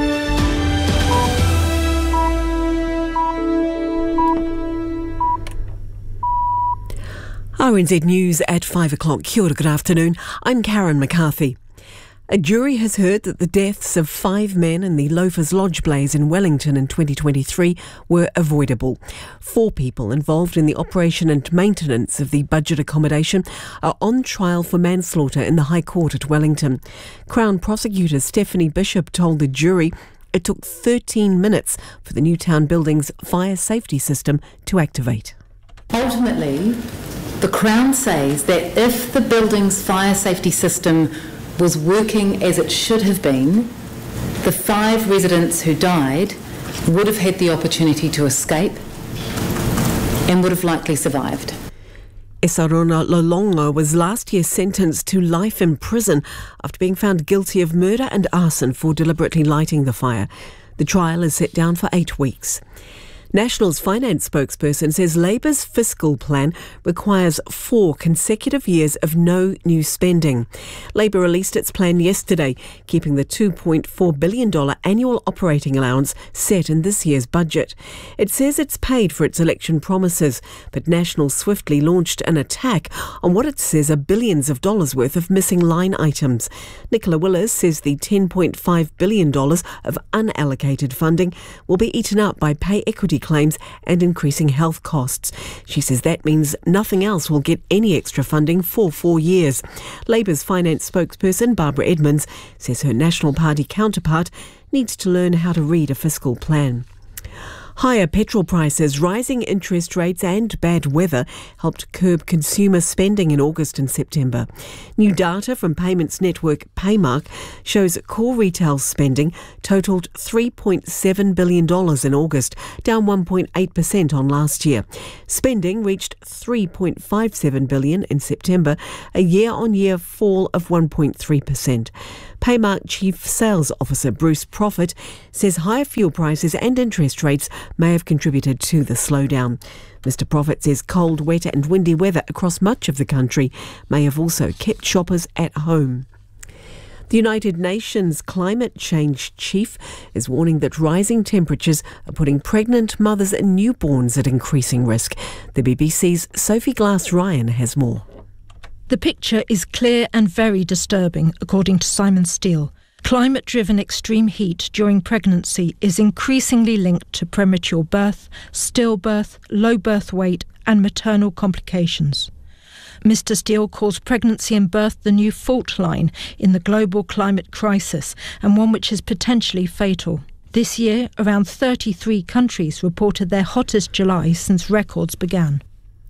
R N Z News at five o'clock. Kia ora, good afternoon. I'm Karen McCarthy. A jury has heard that the deaths of five men in the Loafers Lodge blaze in Wellington in twenty twenty-three were avoidable. Four people involved in the operation and maintenance of the budget accommodation are on trial for manslaughter in the High Court at Wellington. Crown Prosecutor Stephanie Bishop told the jury it took thirteen minutes for the Newtown building's fire safety system to activate. Ultimately, the Crown says that if the building's fire safety system was working as it should have been, the five residents who died would have had the opportunity to escape and would have likely survived. Esarona Lolongo was last year sentenced to life in prison after being found guilty of murder and arson for deliberately lighting the fire. The trial is set down for eight weeks. National's finance spokesperson says Labour's fiscal plan requires four consecutive years of no new spending. Labour released its plan yesterday, keeping the two point four billion dollars annual operating allowance set in this year's budget. It says it's paid for its election promises, but National swiftly launched an attack on what it says are billions of dollars worth of missing line items. Nicola Willis says the ten point five billion dollars of unallocated funding will be eaten up by pay equity claims and increasing health costs. She says that means nothing else will get any extra funding for four years. Labour's finance spokesperson Barbara Edmonds says her National Party counterpart needs to learn how to read a fiscal plan. Higher petrol prices, rising interest rates and bad weather helped curb consumer spending in August and September. New data from payments network Paymark shows core retail spending totalled three point seven billion dollars in August, down one point eight percent on last year. Spending reached three point five seven billion dollars in September, a year-on-year fall of one point three percent. Paymark Chief Sales Officer Bruce Proffitt says higher fuel prices and interest rates may have contributed to the slowdown. Mister Proffitt says cold, wet and windy weather across much of the country may have also kept shoppers at home. The United Nations Climate Change Chief is warning that rising temperatures are putting pregnant mothers and newborns at increasing risk. The B B C's Sophie Glass-Ryan has more. The picture is clear and very disturbing, according to Simon Steele. Climate-driven extreme heat during pregnancy is increasingly linked to premature birth, stillbirth, low birth weight and maternal complications. Mister Steele calls pregnancy and birth the new fault line in the global climate crisis and one which is potentially fatal. This year, around thirty-three countries reported their hottest July since records began.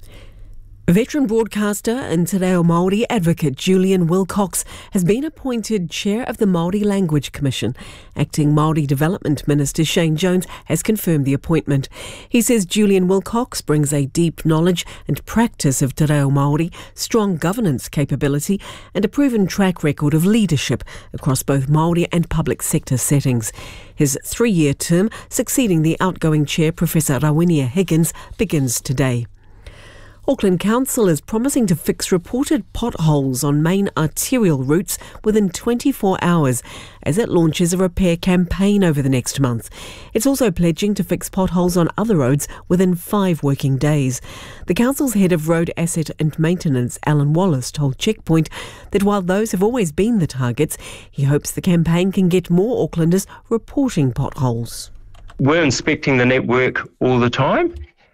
Veteran broadcaster and Te Reo Māori advocate Julian Wilcox has been appointed chair of the Māori Language Commission. Acting Māori Development Minister Shane Jones has confirmed the appointment. He says Julian Wilcox brings a deep knowledge and practice of Te Reo Māori, strong governance capability and a proven track record of leadership across both Māori and public sector settings. His three-year term, succeeding the outgoing chair Professor Rawinia Higgins, begins today. Auckland Council is promising to fix reported potholes on main arterial routes within twenty-four hours as it launches a repair campaign over the next month. It's also pledging to fix potholes on other roads within five working days. The Council's head of road asset and maintenance, Alan Wallace, told Checkpoint that while those have always been the targets, he hopes the campaign can get more Aucklanders reporting potholes. We're inspecting the network all the time,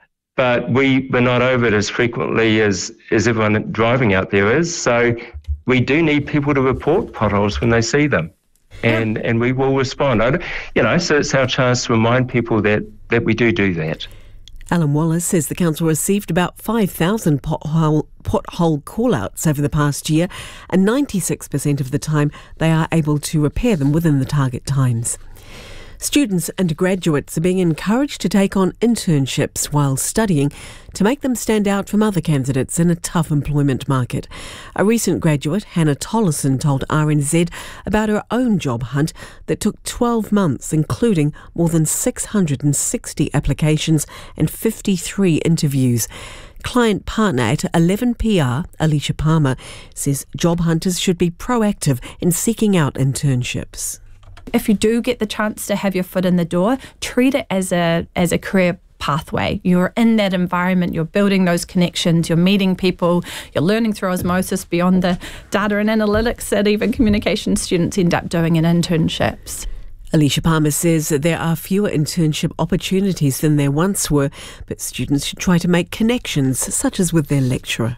but we, we're not over it as frequently as, as everyone driving out there is. So we do need people to report potholes when they see them. And and we will respond. I, you know, so it's our chance to remind people that, that we do do that. Alan Wallace says the council received about five thousand pothole, pothole call-outs over the past year, and ninety-six percent of the time they are able to repair them within the target times. Students and graduates are being encouraged to take on internships while studying to make them stand out from other candidates in a tough employment market. A recent graduate, Hannah Tollison, told R N Z about her own job hunt that took twelve months, including more than six hundred sixty applications and fifty-three interviews. Client partner at eleven P R, Alicia Palmer, says job hunters should be proactive in seeking out internships. If you do get the chance to have your foot in the door, treat it as a as a career pathway. You're in that environment, you're building those connections, you're meeting people, you're learning through osmosis beyond the data and analytics that even communication students end up doing in internships. Alicia Palmer says that there are fewer internship opportunities than there once were, but students should try to make connections, such as with their lecturer.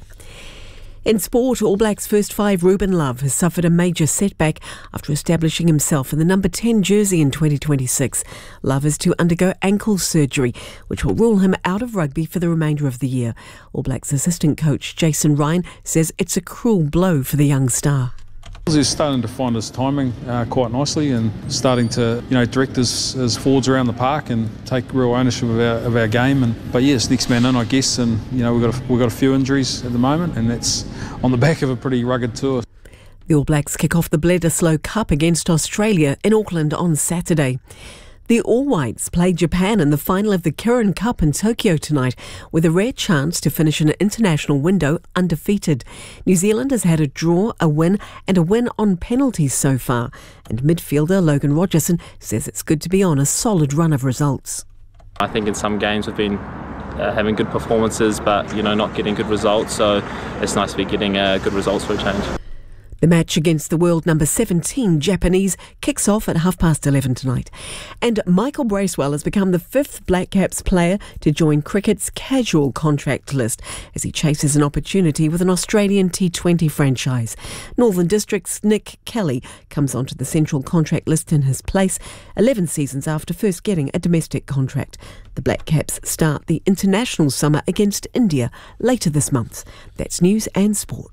In sport, All Blacks first five Ruben Love has suffered a major setback after establishing himself in the number ten jersey in twenty twenty-six. Love is to undergo ankle surgery, which will rule him out of rugby for the remainder of the year. All Blacks assistant coach Jason Ryan says it's a cruel blow for the young star. He's starting to find his timing uh, quite nicely and starting to, you know, direct his, his forwards around the park and take real ownership of our, of our game. And but yes, next man in, I guess. And you know, we've got a, we've got a few injuries at the moment, and that's on the back of a pretty rugged tour. The All Blacks kick off the Bledisloe Cup against Australia in Auckland on Saturday. The All Whites play Japan in the final of the Kirin Cup in Tokyo tonight, with a rare chance to finish an international window undefeated. New Zealand has had a draw, a win and a win on penalties so far, and midfielder Logan Rogerson says it's good to be on a solid run of results. I think in some games we've been uh, having good performances but, you know, not getting good results, so it's nice to be getting uh, good results for a change. The match against the world number seventeen Japanese kicks off at half past eleven tonight. And Michael Bracewell has become the fifth Black Caps player to join cricket's casual contract list as he chases an opportunity with an Australian T twenty franchise. Northern District's Nick Kelly comes onto the central contract list in his place, eleven seasons after first getting a domestic contract. The Black Caps start the international summer against India later this month. That's news and sport.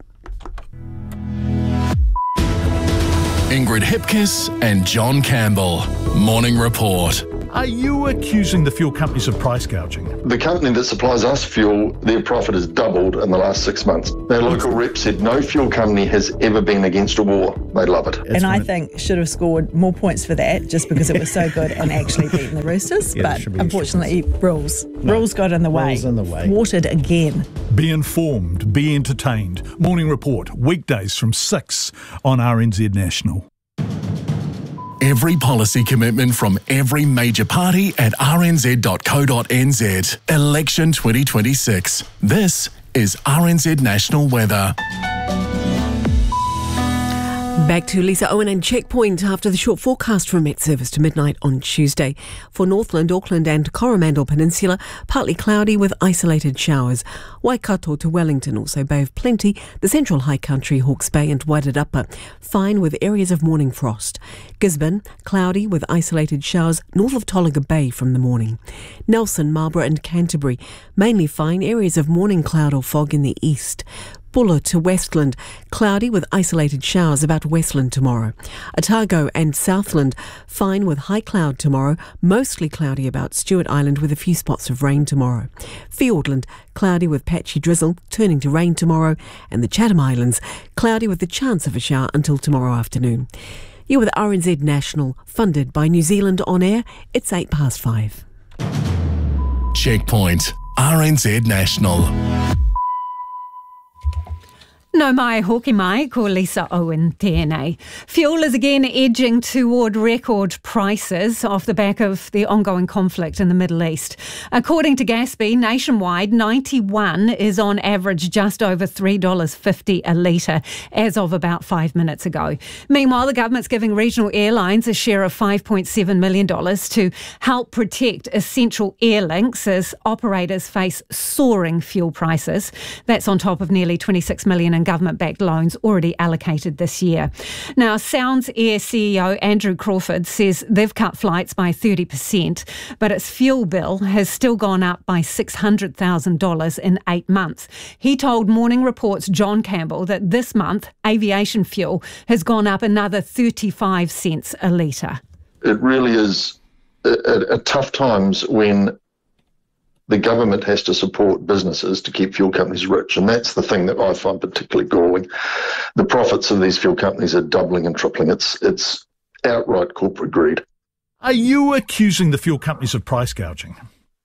Ingrid Hipkiss and John Campbell. Morning Report. Are you accusing the fuel companies of price gouging? The company that supplies us fuel, their profit has doubled in the last six months. Their local rep said no fuel company has ever been against a war. They love it. And I think should have scored more points for that just because it was so good and actually beaten the Roosters. Yeah, but unfortunately, rules. No, rules got in the way. rules in the way. Thwarted again. Be informed, be entertained. Morning Report, weekdays from six on R N Z National. Every policy commitment from every major party at r n z dot co dot n z. Election twenty twenty-six. This is R N Z National Weather. Back to Lisa Owen and Checkpoint after the short forecast from Met Service to midnight on Tuesday. For Northland, Auckland and Coromandel Peninsula, partly cloudy with isolated showers. Waikato to Wellington, also Bay of Plenty, the central high country, Hawke's Bay and Wairarapa, fine with areas of morning frost. Gisborne, cloudy with isolated showers north of Tolaga Bay from the morning. Nelson, Marlborough and Canterbury, mainly fine, areas of morning cloud or fog in the east. Buller to Westland, cloudy with isolated showers about Westland tomorrow. Otago and Southland, fine with high cloud tomorrow, mostly cloudy about Stewart Island with a few spots of rain tomorrow. Fiordland, cloudy with patchy drizzle, turning to rain tomorrow. And the Chatham Islands, cloudy with the chance of a shower until tomorrow afternoon. You're with R N Z National, funded by New Zealand On Air. It's eight past five. Checkpoint, R N Z National. No mai hoki mai, ko Lisa Owen tēnei. Fuel is again edging toward record prices off the back of the ongoing conflict in the Middle East. According to Gaspy, nationwide, ninety-one is on average just over three dollars fifty a litre as of about five minutes ago. Meanwhile, the government's giving regional airlines a share of five point seven million dollars to help protect essential air links as operators face soaring fuel prices. That's on top of nearly twenty-six million dollars in government-backed loans already allocated this year. Now, Sounds Air C E O Andrew Crawford says they've cut flights by thirty percent, but its fuel bill has still gone up by six hundred thousand dollars in eight months. He told Morning Report's John Campbell that this month, aviation fuel has gone up another thirty-five cents a litre. It really is at, at tough times when the government has to support businesses to keep fuel companies rich, and that's the thing that I find particularly galling. The profits of these fuel companies are doubling and tripling. It's it's outright corporate greed. Are you accusing the fuel companies of price gouging?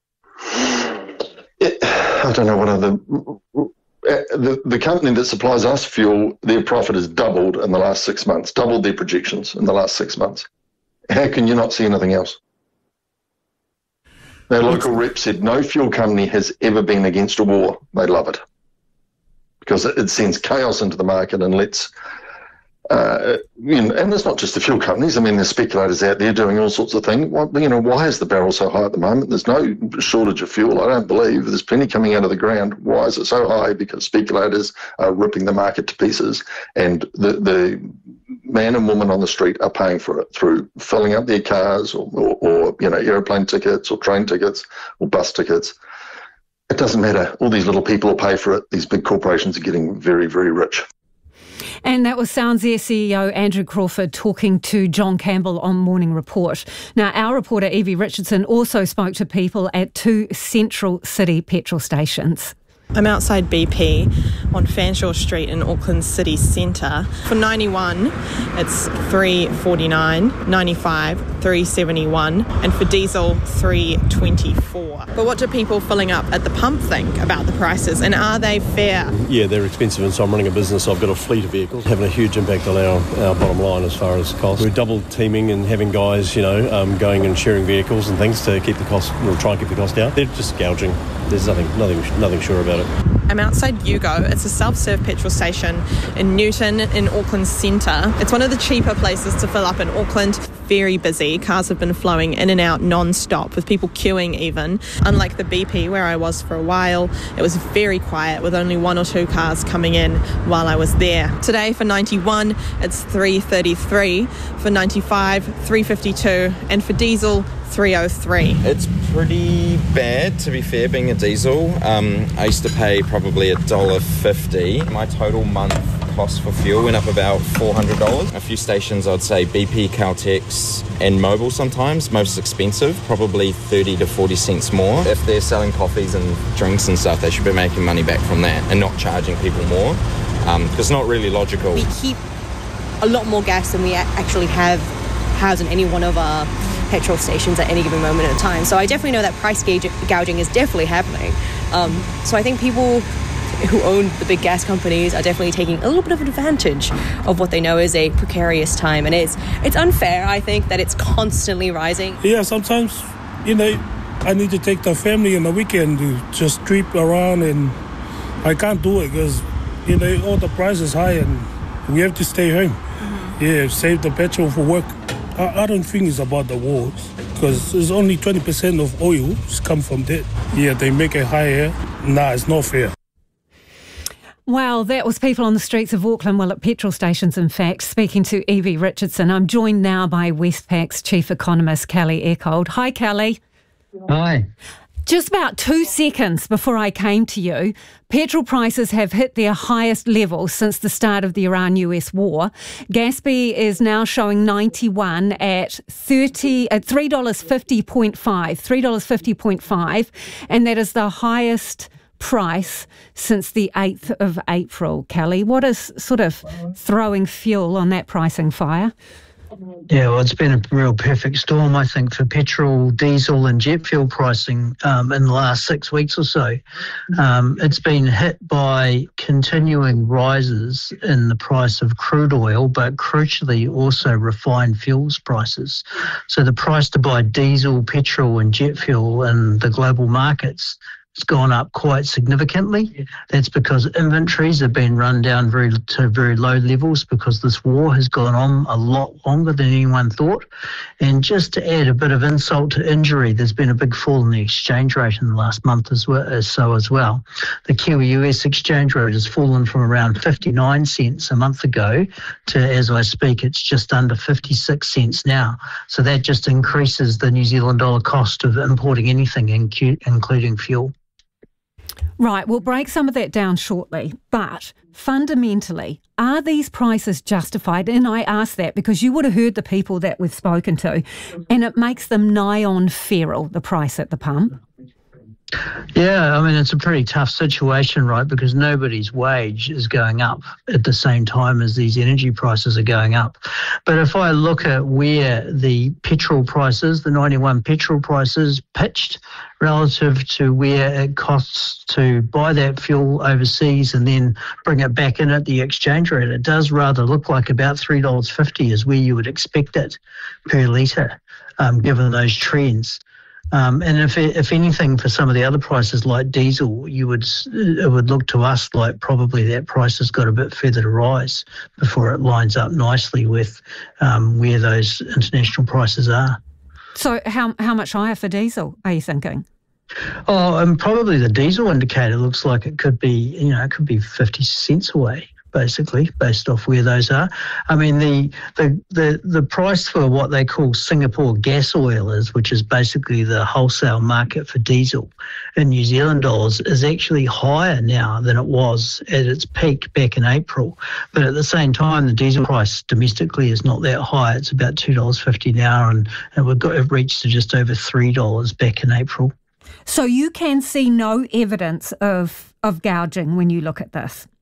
It, I don't know what other... The, the company that supplies us fuel, their profit has doubled in the last six months, doubled their projections in the last six months. How can you not see anything else? Their local rep said no fuel company has ever been against a war. They love it because it, it sends chaos into the market and lets, uh, you know, and it's not just the fuel companies. I mean, there's speculators out there doing all sorts of things. Why, you know, why is the barrel so high at the moment? There's no shortage of fuel. I don't believe there's plenty coming out of the ground. Why is it so high? Because speculators are ripping the market to pieces, and the the man and woman on the street are paying for it through filling up their cars or, or, or you know, aeroplane tickets or train tickets or bus tickets. It doesn't matter. All these little people will pay for it. These big corporations are getting very, very rich. And that was Sounds Air C E O Andrew Crawford talking to John Campbell on Morning Report. Now, our reporter Evie Richardson also spoke to people at two central city petrol stations. I'm outside B P, on Fanshawe Street in Auckland city centre. For ninety-one, it's three forty-nine, ninety-five, three seventy-one, and for diesel, three twenty-four. But what do people filling up at the pump think about the prices, and are they fair? Yeah, they're expensive, and so I'm running a business. I've got a fleet of vehicles, having a huge impact on our, our bottom line as far as cost. We're double teaming and having guys, you know, um, going and sharing vehicles and things to keep the cost, we'll try and keep the cost down. They're just gouging. There's nothing, nothing, nothing sure about it. I'm outside Yugo. It's a self-serve petrol station in Newton in Auckland centre. It's one of the cheaper places to fill up in Auckland. Very busy. Cars have been flowing in and out non-stop, with people queuing even. Unlike the B P where I was for a while, it was very quiet with only one or two cars coming in while I was there. Today for ninety-one, it's three thirty-three. For ninety-five, three fifty-two. And for diesel, three oh three. It's pretty bad, to be fair, being a diesel. Um, I used to pay probably one dollar fifty. My total month cost for fuel went up about four hundred dollars. A few stations, I'd say B P, Caltex and Mobil sometimes, most expensive, probably thirty to forty cents more. If they're selling coffees and drinks and stuff, they should be making money back from that and not charging people more. Um, it's not really logical. We keep a lot more gas than we actually have housed in any one of our petrol stations at any given moment in time. So I definitely know that price gauge, gouging is definitely happening. Um, so I think people who own the big gas companies are definitely taking a little bit of advantage of what they know is a precarious time. And it's it's unfair, I think, that it's constantly rising. Yeah, sometimes, you know, I need to take the family on the weekend to just trip around, and I can't do it because, you know, all the price is high and we have to stay home. Mm-hmm. Yeah, save the petrol for work. I, I don't think it's about the wars, because it's only twenty percent of oil come from that. Yeah, they make it higher. Nah, it's not fair. Well, that was people on the streets of Auckland, well, at petrol stations, in fact, speaking to Evie Richardson. I'm joined now by Westpac's chief economist, Kelly Eckold. Hi, Kelly. Hi. Just about two seconds before I came to you, petrol prices have hit their highest level since the start of the Iran-U S war. Gaspy is now showing ninety-one at thirty at three dollars fifty point five, three dollars fifty point five, and that is the highest price since the eighth of April. Kelly, what is sort of throwing fuel on that pricing fire? Yeah, well, it's been a real perfect storm, I think, for petrol, diesel and jet fuel pricing um, in the last six weeks or so. Um, it's been hit by continuing rises in the price of crude oil, but crucially also refined fuels prices. So the price to buy diesel, petrol and jet fuel in the global markets it's gone up quite significantly. That's because inventories have been run down very to very low levels because this war has gone on a lot longer than anyone thought. And just to add a bit of insult to injury, there's been a big fall in the exchange rate in the last month as well. As so as well. The Kiwi U S exchange rate has fallen from around fifty-nine cents a month ago to, as I speak, it's just under fifty-six cents now. So that just increases the New Zealand dollar cost of importing anything, including fuel. Right, we'll break some of that down shortly, but fundamentally, are these prices justified? And I ask that because you would have heard the people that we've spoken to, and it makes them nigh on feral, the price at the pump. Yeah, I mean, it's a pretty tough situation, right, because nobody's wage is going up at the same time as these energy prices are going up. But if I look at where the petrol prices, the ninety-one petrol prices pitched relative to where it costs to buy that fuel overseas and then bring it back in at the exchange rate, it does rather look like about three dollars fifty is where you would expect it per litre, um, given those trends. Um, and if if anything, for some of the other prices like diesel, you would it would look to us like probably that price has got a bit further to rise before it lines up nicely with um, where those international prices are. So how how much higher for diesel are you thinking? Oh, and probably the diesel indicator looks like it could be, you know, it could be fifty cents away, basically, based off where those are. I mean, the the the, the price for what they call Singapore gas oil is, which is basically the wholesale market for diesel in New Zealand dollars, is actually higher now than it was at its peak back in April. But at the same time, the diesel price domestically is not that high. It's about two dollars fifty now, and, and we've got it reached to just over three dollars back in April. So you can see no evidence of, of gouging when you look at this?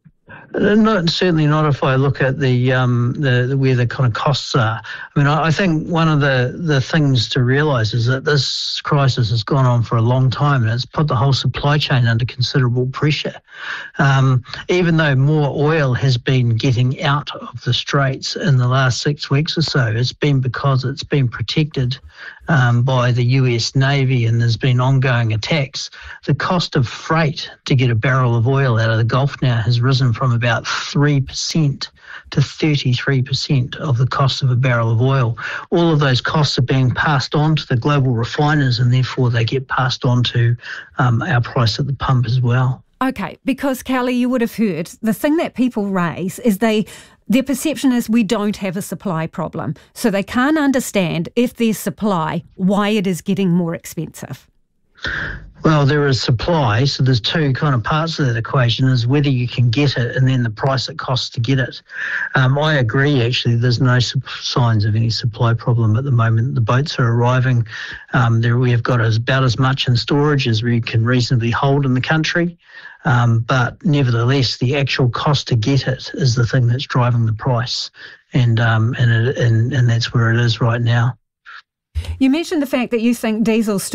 Not certainly not if I look at the, um, the, the where the kind of costs are. I mean, I, I think one of the, the things to realise is that this crisis has gone on for a long time and it's put the whole supply chain under considerable pressure. Um, even though more oil has been getting out of the Straits in the last six weeks or so, it's been because it's been protected um, by the U S Navy and there's been ongoing attacks. The cost of freight to get a barrel of oil out of the Gulf now has risen from about three percent to thirty-three percent of the cost of a barrel of oil. All of those costs are being passed on to the global refiners and therefore they get passed on to um, our price at the pump as well. Okay, because Kelly, you would have heard the thing that people raise is they their perception is we don't have a supply problem. So they can't understand if there's supply, why it is getting more expensive. Well, there is supply, so there's two kind of parts of that equation, is whether you can get it and then the price it costs to get it. Um, I agree, actually, there's no signs of any supply problem at the moment. The boats are arriving. Um, there we have got as, about as much in storage as we can reasonably hold in the country. Um, but nevertheless, the actual cost to get it is the thing that's driving the price, and um, and, it, and and that's where it is right now. You mentioned the fact that you think diesel's